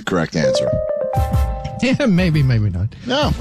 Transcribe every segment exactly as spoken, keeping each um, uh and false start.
correct answer. Yeah, maybe, maybe not. No.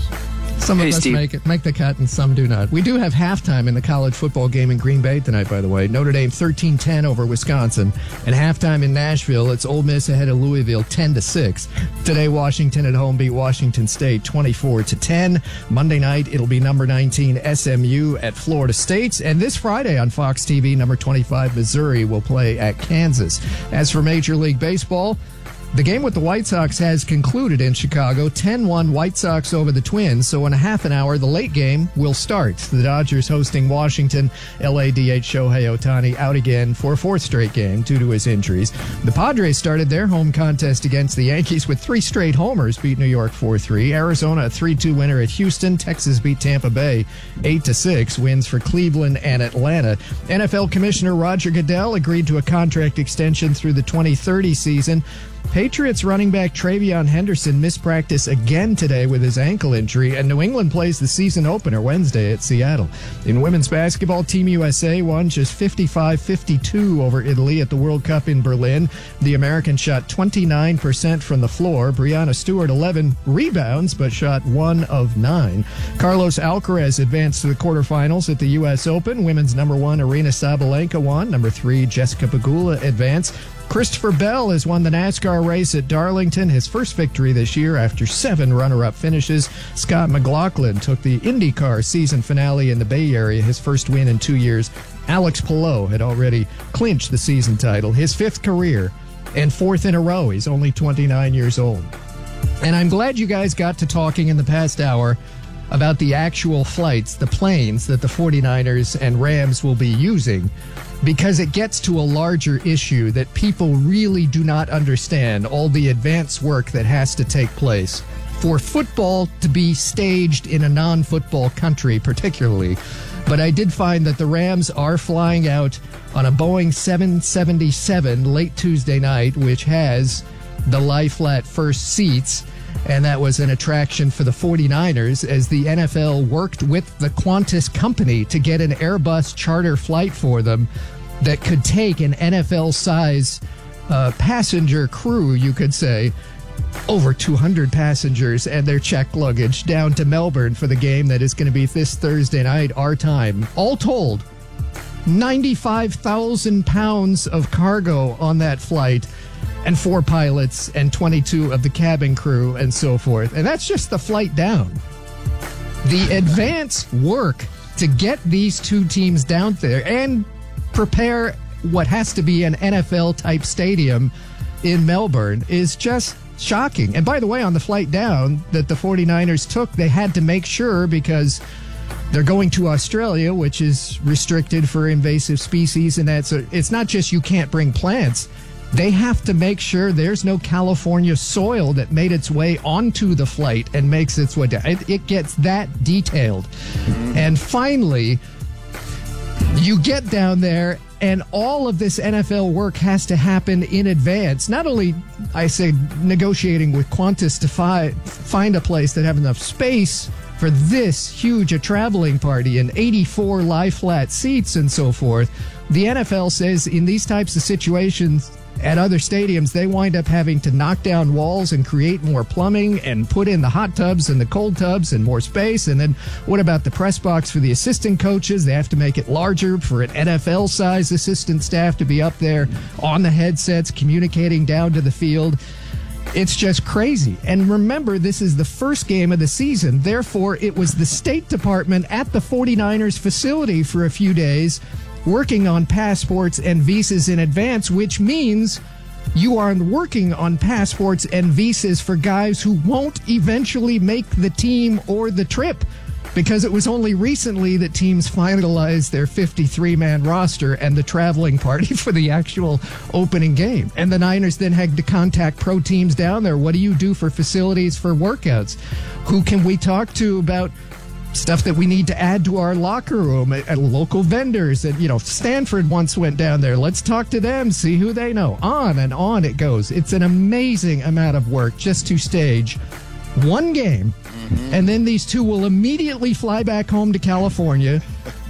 Some Hey, of us Steve. make it, make the cut, and some do not. We do have halftime in the college football game in Green Bay tonight, by the way. Notre Dame thirteen ten over Wisconsin. And halftime in Nashville, it's Ole Miss ahead of Louisville ten to six. Today, Washington at home beat Washington State twenty-four to ten. Monday night, it'll be number nineteen S M U at Florida State. And this Friday on Fox T V, number twenty-five Missouri will play at Kansas. As for Major League Baseball, the game with the White Sox has concluded in Chicago. ten one White Sox over the Twins. So in a half an hour, the late game will start. The Dodgers hosting Washington. L A D H Shohei Ohtani out again for a fourth straight game due to his injuries. The Padres started their home contest against the Yankees with three straight homers, beat New York four three. Arizona a three two winner at Houston. Texas beat Tampa Bay eight to six. Wins for Cleveland and Atlanta. N F L Commissioner Roger Goodell agreed to a contract extension through the twenty thirty season. Patriots running back Travion Henderson missed practice again today with his ankle injury, and New England plays the season opener Wednesday at Seattle. In women's basketball, Team U S A won just fifty-five fifty-two over Italy at the World Cup in Berlin. The Americans shot twenty-nine percent from the floor. Breanna Stewart, eleven rebounds, but shot one of nine. Carlos Alcaraz advanced to the quarterfinals at the U S Open. Women's number one, Aryna Sabalenka, won. Number three, Jessica Pegula advanced. Christopher Bell has won the NASCAR race at Darlington, his first victory this year after seven runner-up finishes. Scott McLaughlin took the IndyCar season finale in the Bay Area, his first win in two years. Alex Palou had already clinched the season title, his fifth career and fourth in a row. He's only twenty-nine years old. And I'm glad you guys got to talking in the past hour about the actual flights, the planes that the 49ers and Rams will be using, because it gets to a larger issue that people really do not understand, all the advanced work that has to take place for football to be staged in a non-football country particularly. But I did find that the Rams are flying out on a Boeing seven seventy-seven late Tuesday night, which has the lie-flat first seats. And that was an attraction for the 49ers as the N F L worked with the Qantas company to get an Airbus charter flight for them that could take an N F L-size uh, passenger crew, you could say, over two hundred passengers and their checked luggage down to Melbourne for the game that is going to be this Thursday night, our time. All told, ninety-five thousand pounds of cargo on that flight, and four pilots and twenty-two of the cabin crew and so forth. And that's just the flight down. The advance work to get these two teams down there and prepare what has to be an N F L-type stadium in Melbourne is just shocking. And by the way, on the flight down that the 49ers took, they had to make sure, because they're going to Australia, which is restricted for invasive species, and that's a, it's not just you can't bring plants. They have to make sure there's no California soil that made its way onto the flight and makes its way down. It, it gets that detailed. And finally, you get down there, and all of this N F L work has to happen in advance. Not only, I say, negotiating with Qantas to fi- find a place that have enough space for this huge a traveling party and eighty-four lie-flat seats and so forth. The N F L says in these types of situations at other stadiums, they wind up having to knock down walls and create more plumbing and put in the hot tubs and the cold tubs and more space. And then what about the press box for the assistant coaches? They have to make it larger for an N F L-size assistant staff to be up there on the headsets communicating down to the field. It's just crazy. And remember, this is the first game of the season. Therefore, it was the State Department at the 49ers facility for a few days working on passports and visas in advance, which means you are working on passports and visas for guys who won't eventually make the team or the trip, because it was only recently that teams finalized their fifty-three man roster and the traveling party for the actual opening game. And the Niners then had to contact pro teams down there. What do you do for facilities for workouts? Who can we talk to about stuff that we need to add to our locker room at, at local vendors? And, you know, Stanford once went down there. Let's talk to them, see who they know. On and on it goes. It's an amazing amount of work just to stage one game. Mm-hmm. And then these two will immediately fly back home to California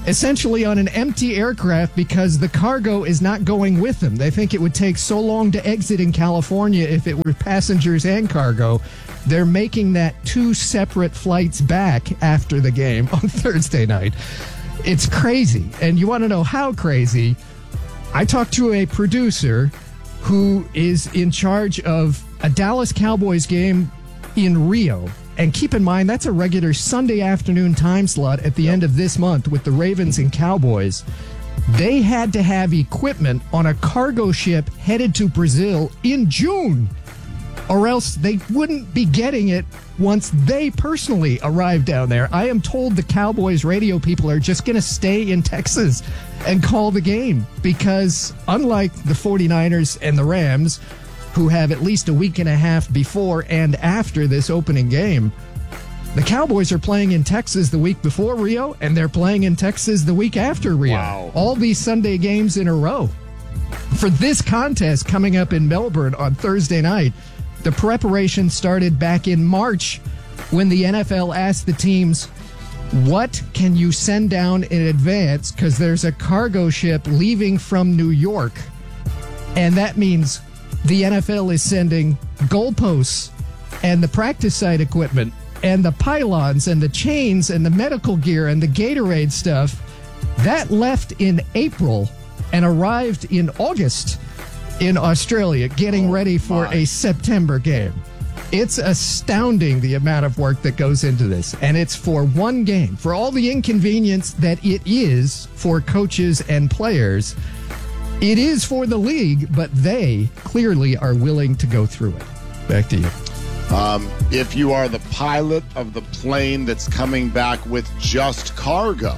essentially on an empty aircraft because the cargo is not going with them. They think it would take so long to exit in California if it were passengers and cargo. They're making that two separate flights back after the game on Thursday night. It's crazy. And you want to know how crazy? I talked to a producer who is in charge of a Dallas Cowboys game in Rio. And keep in mind, that's a regular Sunday afternoon time slot at the end of this month with the Ravens and Cowboys. They had to have equipment on a cargo ship headed to Brazil in June, or else they wouldn't be getting it once they personally arrived down there. I am told the Cowboys radio people are just going to stay in Texas and call the game because unlike the 49ers and the Rams, who have at least a week and a half before and after this opening game, the Cowboys are playing in Texas the week before Rio, and they're playing in Texas the week after Rio. Wow. All these Sunday games in a row. For this contest coming up in Melbourne on Thursday night, the preparation started back in March when the N F L asked the teams, what can you send down in advance? Because there's a cargo ship leaving from New York. And that means the N F L is sending goalposts and the practice site equipment and the pylons and the chains and the medical gear and the Gatorade stuff. That left in April and arrived in August in Australia, getting oh, ready for my. a September game. It's astounding the amount of work that goes into this. And it's for one game, for all the inconvenience that it is for coaches and players. It is for the league, but they clearly are willing to go through it. Back to you. Um, if you are the pilot of the plane that's coming back with just cargo,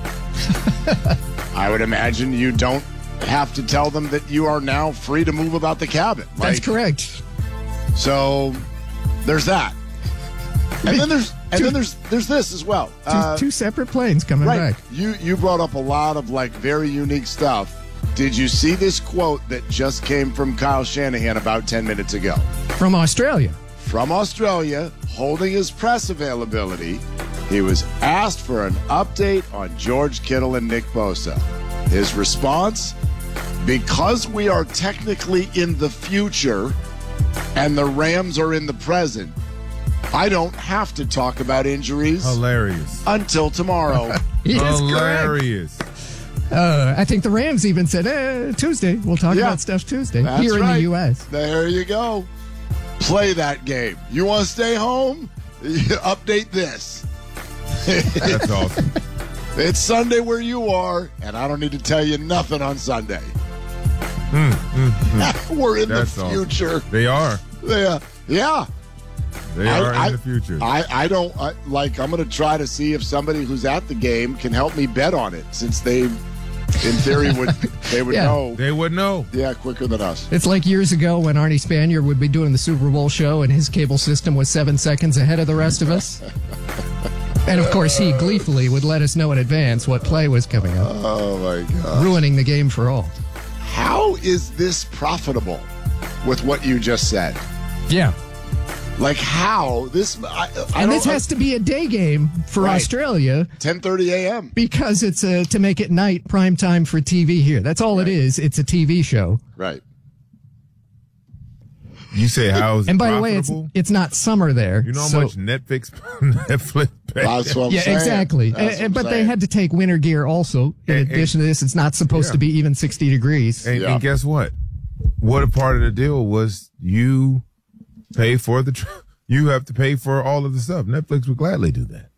I would imagine you don't have to tell them that you are now free to move about the cabin. That's Like, correct. So there's that. And then there's and Two- then there's there's this as well. Two, Uh, two separate planes coming right. back. You you brought up a lot of like very unique stuff. Did you see this quote that just came from Kyle Shanahan about ten minutes ago? From Australia. From Australia, holding his press availability, he was asked for an update on George Kittle and Nick Bosa. His response, because we are technically in the future and the Rams are in the present, I don't have to talk about injuries Hilarious. until tomorrow. He is correct. Hilarious. Uh, I think the Rams even said, eh, Tuesday. We'll talk Yeah. about stuff Tuesday That's here in right. the U S. There you go. Play that game. You want to stay home? Update this. That's awesome. It's Sunday where you are, and I don't need to tell you nothing on Sunday. Mm, mm, mm. We're in That's the awesome. future. They are. Yeah. Yeah. They I- are I- in the future. I, I don't I, like. I'm going to try to see if somebody who's at the game can help me bet on it, since they, in theory, would they would Yeah. know. they would know. Yeah, quicker than us. It's like years ago when Arnie Spanier would be doing the Super Bowl show and his cable system was seven seconds ahead of the rest of us. And of course, he gleefully would let us know in advance what play was coming up, Oh my God! ruining the game for all. How is this profitable? With what you just said, Yeah. like how this? I, I And don't, this has to be a day game for Right. Australia ten thirty a.m. because it's a, to make it night prime time for T V here. That's all it is. It's a T V show. Right. You say how is it And by the way, it's profitable? it's not summer there. You know how so- much Netflix Netflix pays? That's what I'm Yeah, saying. exactly. That's And- what and- I'm but they saying. had to take winter gear also. In And- addition to this, it's not supposed Yeah. to be even sixty degrees. And, Yeah. and guess what? What a part of the deal was you pay for the, tr- you have to pay for all of the stuff. Netflix would gladly do that.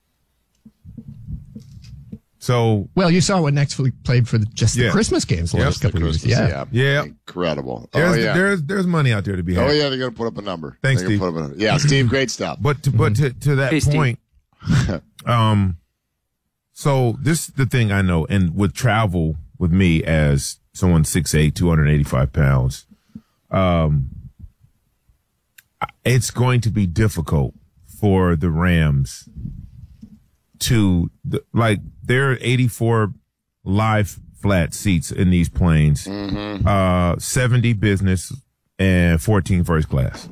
So, Well, you saw what Netflix played for the, just the Yeah. Christmas games the Yep. last couple of years. Christmas, Yeah. Yeah. Incredible. there's, oh yeah. there's, there's money out there to be had. Oh yeah, they're gonna put up a number. Thanks, They're gonna Steve. Put up a number. Yeah, Steve, great stuff. But to, but to, to that Hey, Steve. point, um, so this is the thing I know, and with travel with me as someone six eight, two hundred eighty-five pounds, um, it's going to be difficult for the Rams to, like, there are eighty-four live flat seats in these planes, Mm-hmm. uh, seventy business and fourteen first class.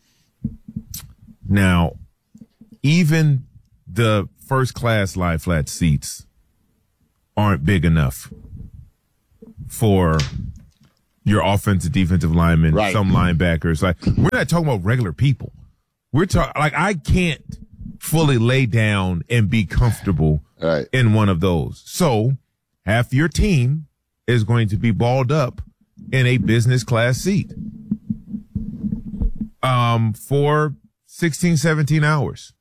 Now, even the first class live flat seats aren't big enough for your offensive, defensive linemen, right. some linebackers. Like, we're not talking about regular people. We're talking, like, I can't fully lay down and be comfortable right. in one of those. So half your team is going to be balled up in a business class seat um, for sixteen, seventeen hours.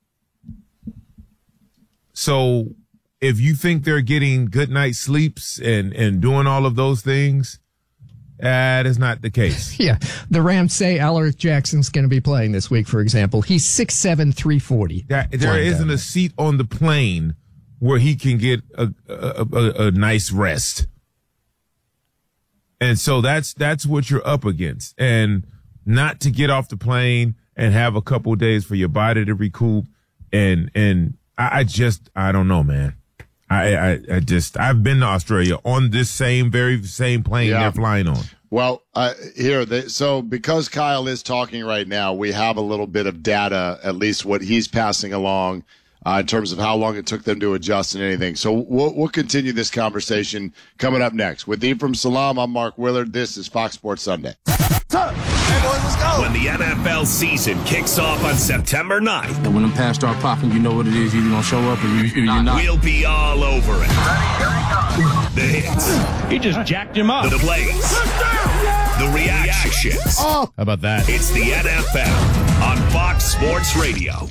So if you think they're getting good night sleeps and, and doing all of those things, that is not the case. Yeah. The Rams say Alaric Jackson's going to be playing this week, for example. He's six seven, three forty. That, there isn't a seat on the plane where he can get a, a, a, a nice rest. And so that's, that's what you're up against. And not to get off the plane and have a couple of days for your body to recoup. And, and I, I just, I don't know, man. I, I, I just, I've been to Australia on this same, very same plane yeah. they're flying on. Well, uh, here, they, so because Kyle is talking right now, we have a little bit of data, at least what he's passing along uh, in terms of how long it took them to adjust and anything. So we'll, we'll continue this conversation coming up next. With Ephraim Salaam, I'm Mark Willard. This is Fox Sports Sunday. When the N F L season kicks off on September ninth. And when them pass start popping, you know what it is. You're going to show up or you, you're not. We'll be all over it. The hits. He just jacked him up. The plays. The reactions. Oh. How about that? It's the N F L on Fox Sports Radio.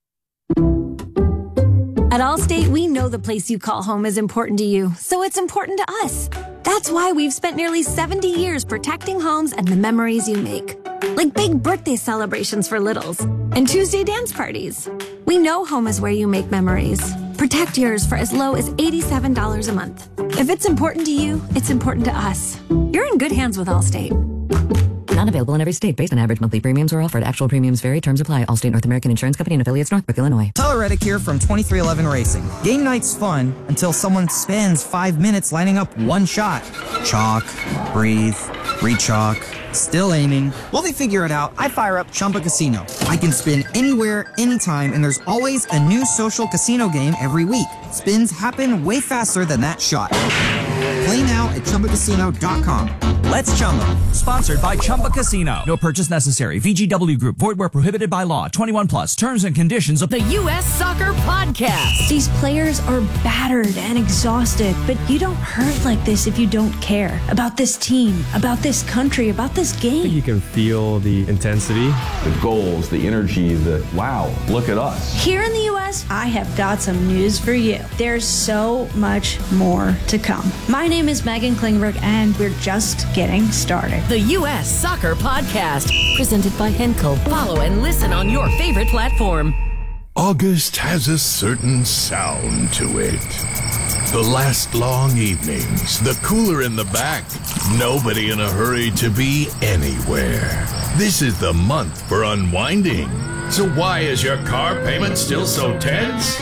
At Allstate, we know the place you call home is important to you, so it's important to us. That's why we've spent nearly seventy years protecting homes and the memories you make. Like big birthday celebrations for littles and Tuesday dance parties. We know home is where you make memories. Protect yours for as low as eighty-seven dollars a month. If it's important to you, it's important to us. You're in good hands with Allstate. Not available in every state based on average monthly premiums or offered. Actual premiums vary. Terms apply. Allstate North American Insurance Company and affiliates, Northbrook, Illinois. Tyler Reddick here from twenty-three eleven Racing. Game night's fun until someone spends five minutes lining up one shot. Chalk, breathe, re-chalk, still aiming. While they figure it out, I fire up Chumba Casino. I can spin anywhere, anytime, and there's always a new social casino game every week. Spins happen way faster than that shot. Play now at Chumba Casino dot com. Let's Chumba. Sponsored by Chumba Casino. No purchase necessary. V G W Group. Void where prohibited by law. twenty-one plus. Terms and conditions of the U S Soccer Podcast. These players are battered and exhausted, but you don't hurt like this if you don't care about this team, about this country, about this game. I think you can feel the intensity, the goals, the energy, the wow, look at us. Here in the U S, I have got some news for you. There's so much more to come. My name is Megan Klingberg, and we're just getting started. The U S Soccer Podcast, presented by Henkel. Follow and listen on your favorite platform. August has a certain sound to it. The last long evenings, the cooler in the back, nobody in a hurry to be anywhere. This is the month for unwinding. So why is your car payment still so tense?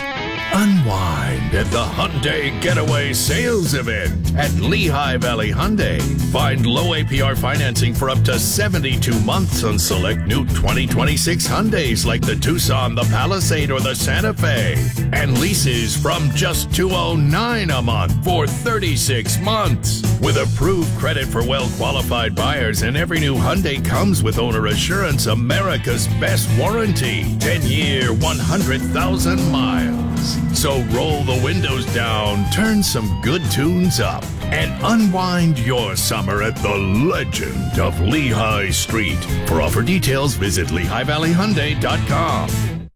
Unwind at the Hyundai Getaway Sales Event at Lehigh Valley Hyundai. Find low A P R financing for up to seventy-two months on select new twenty twenty-six Hyundais like the Tucson, the Palisade, or the Santa Fe. And leases from just two hundred nine dollars a month for thirty-six months. With approved credit for well-qualified buyers, and every new Hyundai comes with Owner Assurance, America's best warranty. ten-year, one hundred thousand miles. So roll the windows down, turn some good tunes up, and unwind your summer at the legend of Lehigh Street. For offer details, visit Lehigh Valley Hyundai dot com.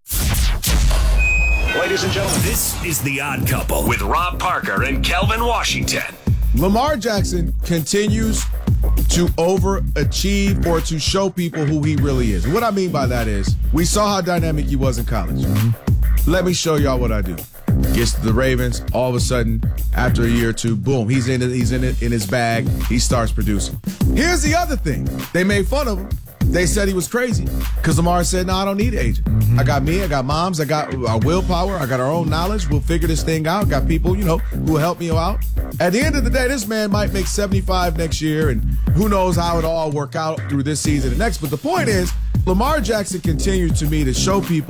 Ladies and gentlemen, this is The Odd Couple with Rob Parker and Kelvin Washington. Lamar Jackson continues to overachieve or to show people who he really is. What I mean by that is, we saw how dynamic he was in college. Mm-hmm. Let me show y'all what I do. Gets to the Ravens, all of a sudden, after a year or two, boom, he's in it, he's in it in his bag, he starts producing. Here's the other thing. They made fun of him. They said he was crazy because Lamar said, no, I don't need an agent. Mm-hmm. I got me, I got moms, I got our willpower, I got our own knowledge. We'll figure this thing out. Got people, you know, who will help me out. At the end of the day, this man might make seventy-five next year, and who knows how it'll all work out through this season and next. But the point is, Lamar Jackson continued to me to show people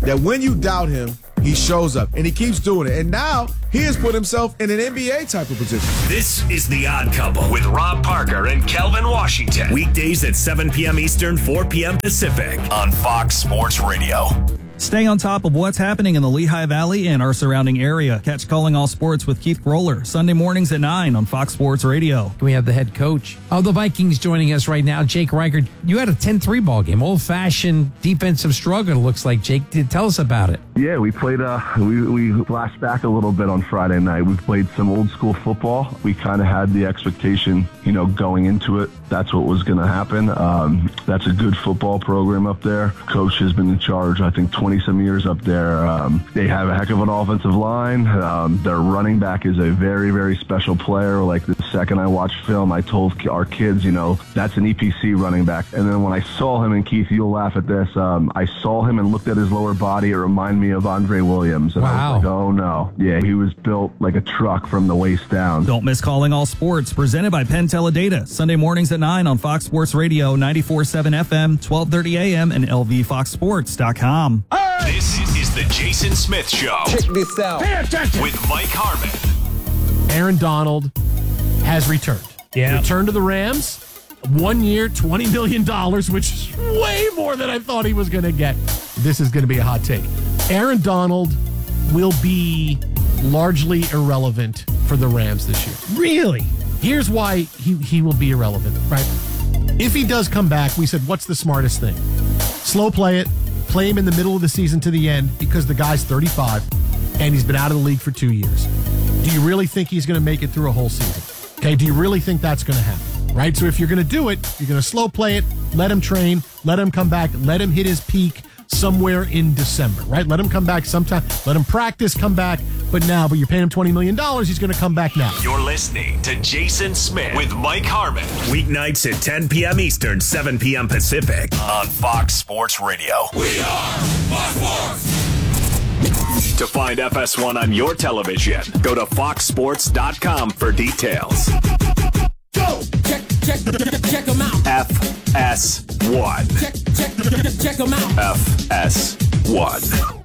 that when you doubt him, he shows up, and he keeps doing it. And now he has put himself in an N B A type of position. This is The Odd Couple with Rob Parker and Kelvin Washington. Weekdays at seven p.m. Eastern, four p.m. Pacific on Fox Sports Radio. Stay on top of what's happening in the Lehigh Valley and our surrounding area. Catch Calling All Sports with Keith Groller, Sunday mornings at nine on Fox Sports Radio. We have the head coach of the Vikings joining us right now, Jake Reichert. You had a ten three ball game, old-fashioned defensive struggle, it looks like. Jake, tell us about it. Yeah, we played, uh, we, we flashed back a little bit on Friday night. We played some old school football. We kind of had the expectation, you know, going into it, that's what was going to happen. Um, that's a good football program up there. Coach has been in charge, I think, twenty-some years up there. Um, they have a heck of an offensive line. Um, their running back is a very, very special player. Like the second I watched film, I told our kids, you know, that's an E P C running back. And then when I saw him, and Keith, you'll laugh at this, um, I saw him and looked at his lower body. It reminded me of Andre Williams. And wow. I was like, oh no. Yeah, he was built like a truck from the waist down. Don't miss Calling All Sports, presented by Penn Teledata. Sunday mornings at nine on Fox Sports Radio, ninety-four point seven F M, twelve thirty A M, and L V fox sports dot com. This is the Jason Smith Show. Check this out. Pay attention. With Mike Harmon. Aaron Donald has returned. Yeah. Returned to the Rams. One year, twenty million dollars, which is way more than I thought he was going to get. This is going to be a hot take. Aaron Donald will be largely irrelevant for the Rams this year. Really? Here's why he, he will be irrelevant, right? If he does come back, we said, what's the smartest thing? Slow play it, play him in the middle of the season to the end because the guy's thirty-five and he's been out of the league for two years. Do you really think he's going to make it through a whole season? Okay, do you really think that's going to happen? Right? So if you're going to do it, you're going to slow play it, let him train, let him come back, let him hit his peak somewhere in December, right? Let him come back sometime. Let him practice, come back. But now, but you're paying him twenty million dollars, he's going to come back now. You're listening to Jason Smith with Mike Harmon. Weeknights at ten p.m. Eastern, seven p.m. Pacific on Fox Sports Radio. We are Fox Sports. To find F S one on your television, go to fox sports dot com for details. Go! Check, check, check them out. F S one. Check, check, check them out. F S one.